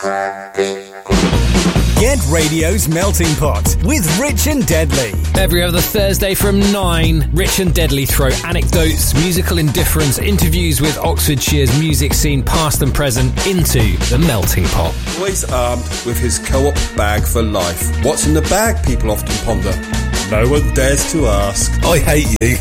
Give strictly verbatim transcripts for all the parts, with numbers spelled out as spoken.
Get Radio's Melting Pot with Rich and Deadly. Every other Thursday from nine, Rich and Deadly throw anecdotes, musical indifference, interviews with Oxfordshire's music scene past and present into the Melting Pot. Always armed with his co-op bag for life. What's in the bag, people often ponder. No one dares to ask. I hate you.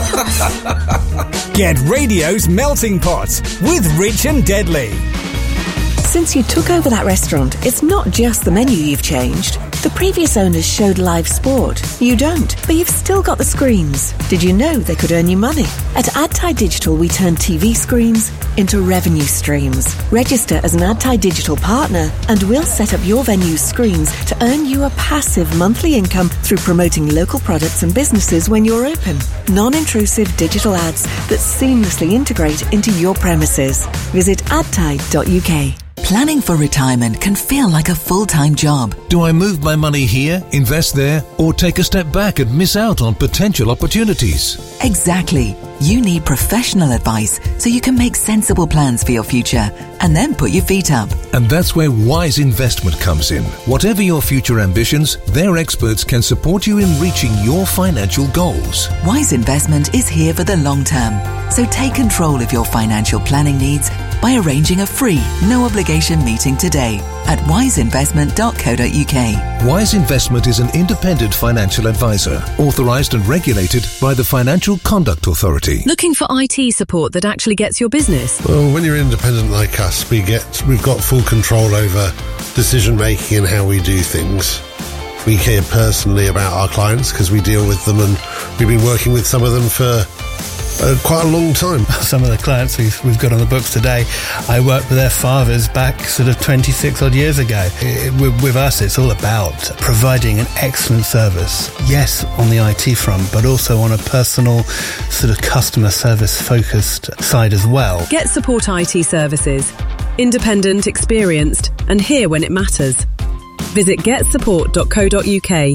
Get Radio's Melting Pot with Rich and Deadly. Since you took over that restaurant, it's not just the menu you've changed. The previous owners showed live sport. You don't, but you've still got the screens. Did you know they could earn you money? At AdTi Digital, we turn T V screens into revenue streams. Register as an AdTi Digital partner, and we'll set up your venue's screens to earn you a passive monthly income through promoting local products and businesses when you're open. Non-intrusive digital ads that seamlessly integrate into your premises. Visit adti dot U K. Planning for retirement can feel like a full-time job. Do I move my money here, invest there, or take a step back and miss out on potential opportunities? Exactly. You need professional advice so you can make sensible plans for your future and then put your feet up. And that's where Wise Investment comes in. Whatever your future ambitions, their experts can support you in reaching your financial goals. Wise Investment is here for the long term. So take control of your financial planning needs by arranging a free, no-obligation meeting today at wise investment dot co dot U K. Wise Investment is an independent financial advisor, authorised and regulated by the Financial Conduct Authority. Looking for I T support that actually gets your business? Well, when you're independent like us, we get, we've got full control over decision-making and how we do things. We care personally about our clients because we deal with them, and we've been working with some of them for Uh, quite a long time. Some of the clients we've, we've got on the books today, I worked with their fathers back sort of twenty-six odd years ago. It, with, with us, it's all about providing an excellent service. Yes, on the I T front, but also on a personal sort of customer service focused side as well. Get Support I T services. Independent, experienced, and here when it matters. Visit get support dot co dot U K.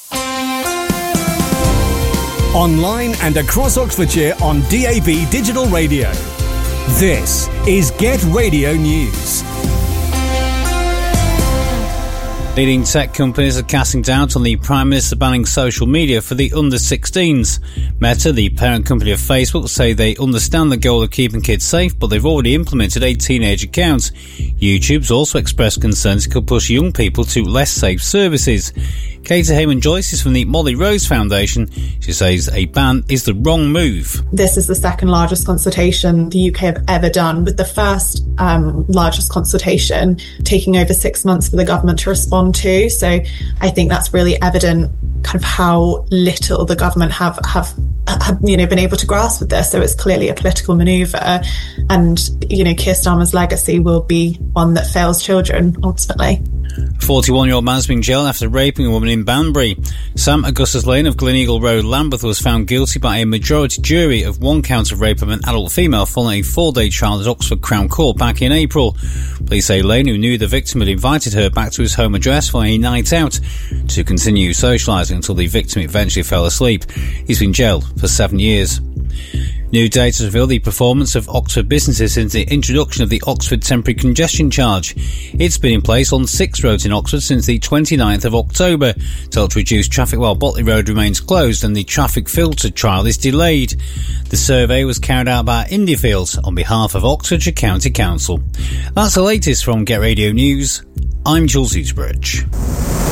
Online and across Oxfordshire on D A B Digital Radio. This is Get Radio News. Leading tech companies are casting doubt on the Prime Minister banning social media for the under sixteens. Meta, the parent company of Facebook, say they understand the goal of keeping kids safe, but they've already implemented a teenage account. YouTube's also expressed concerns it could push young people to less safe services. Katie Hayman-Joyce is from the Molly Rose Foundation. She says a ban is the wrong move. This is the second largest consultation the U K have ever done, with the first um, largest consultation taking over six months for the government to respond to. So I think that's really evident kind of how little the government have, have, have you know, been able to grasp with this. So it's clearly a political manoeuvre, and, you know, Keir Starmer's legacy will be one that fails children ultimately. A forty-one-year-old man's been jailed after raping a woman in Banbury. Sam Augustus Lane of Gleneagle Road, Lambeth, was found guilty by a majority jury of one count of rape of an adult female following a four-day trial at Oxford Crown Court back in April. Police say Lane, who knew the victim, had invited her back to his home address for a night out to continue socialising until the victim eventually fell asleep. He's been jailed for seven years. New data reveal the performance of Oxford businesses since the introduction of the Oxford Temporary Congestion Charge. It's been in place on six roads in Oxford since the twenty-ninth of October to help reduce traffic while Botley Road remains closed and the traffic filter trial is delayed. The survey was carried out by Indiefields on behalf of Oxfordshire County Council. That's the latest from Get Radio News. I'm Jules Eatsbridge.